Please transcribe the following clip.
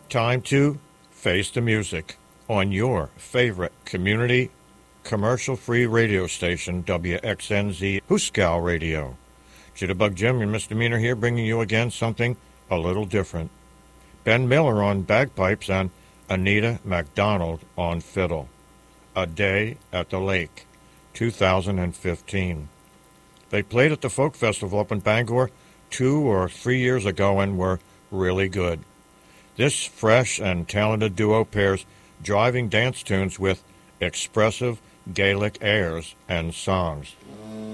Time to face the music on your favorite community commercial-free radio station, WXNZ Hooskow Radio. Jitterbug Jim and Misdemeanor here, bringing you again something a little different. Ben Miller on bagpipes and Anita MacDonald on fiddle. A Day at the Lake, 2015. They played at the Folk Festival up in Bangor 2 or 3 years ago and were really good. This fresh and talented duo pairs driving dance tunes with expressive Gaelic airs and songs.